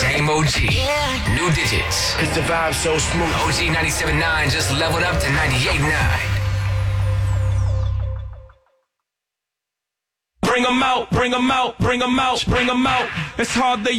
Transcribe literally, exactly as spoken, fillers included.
Same O G, new digits. Cause the vibe's so smooth. O G ninety-seven point nine just leveled up to ninety-eight point nine. Bring 'em out, bring 'em out, bring 'em out, bring 'em out. It's hard to